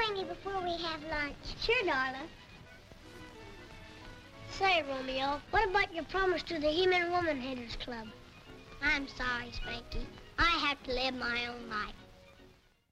Queenie, before we have lunch. Sure, darling. Say, Romeo, what about your promise to the He-Man Woman Haters Club? I'm sorry, Spanky. I have to live my own life.